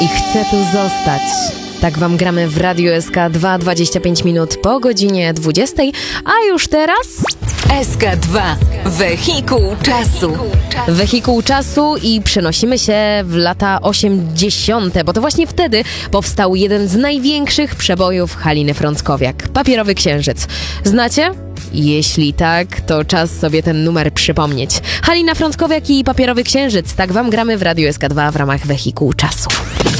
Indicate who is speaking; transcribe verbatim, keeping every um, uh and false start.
Speaker 1: I chcę tu zostać. Tak wam gramy w Radiu S K dwa, dwadzieścia pięć minut po godzinie dwudziestej, a już teraz...
Speaker 2: S K dwa. Wehikuł czasu.
Speaker 1: Wehikuł czasu i przenosimy się w lata osiemdziesiąte, bo to właśnie wtedy powstał jeden z największych przebojów Haliny Frąckowiak. Papierowy Księżyc. Znacie? Jeśli tak, to czas sobie ten numer przypomnieć. Halina Frąckowiak i Papierowy Księżyc. Tak wam gramy w Radiu S K dwa w ramach Wehikuł czasu.